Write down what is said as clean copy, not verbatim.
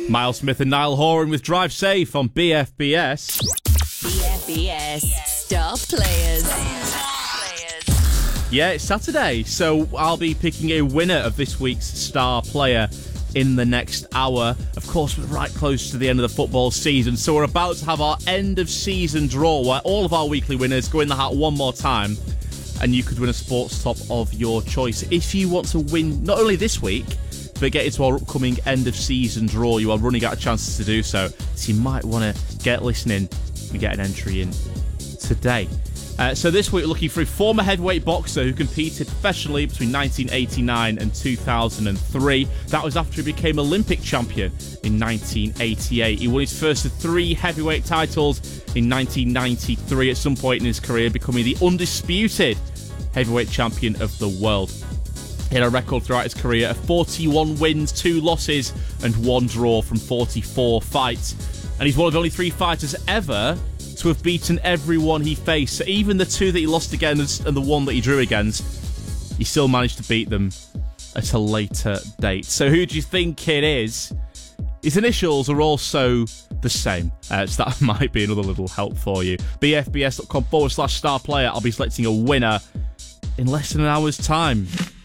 Miles Smith and Niall Horan with Drive Safe on BFBS. BFBS Star Players. Yeah, it's Saturday, so I'll be picking a winner of this week's Star Player in the next hour. Of course, we're right close to the end of the football season, so we're about to have our end of season draw where all of our weekly winners go in the hat one more time, and you could win a sports top of your choice. If you want to win not only this week, but get into our upcoming end of season draw, you are running out of chances to do so. So you might want to get listening and get an entry in today. So this week we're looking through former heavyweight boxer who competed professionally between 1989 and 2003. That was after he became Olympic champion in 1988. He won his first of 3 heavyweight titles in 1993 at some point in his career, becoming the undisputed heavyweight champion of the world. He had a record throughout his career of 41 wins, 2 losses and 1 draw from 44 fights. And he's one of only 3 fighters ever to have beaten everyone he faced. So even the 2 that he lost against and the 1 that he drew against, he still managed to beat them at a later date. So who do you think it is? His initials are also the same, so that might be another little help for you. BFBS.com/star player. I'll be selecting a winner in less than an hour's time.